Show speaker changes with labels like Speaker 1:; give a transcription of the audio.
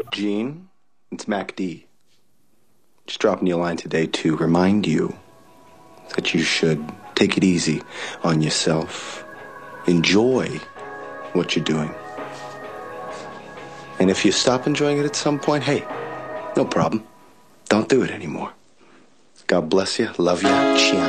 Speaker 1: Gene, it's Mac D. Just dropping you a line today to remind you that you should take it easy on yourself. Enjoy what you're doing. And if you stop enjoying it at some point, hey, no problem. Don't do it anymore. God bless you. Love you. Ciao.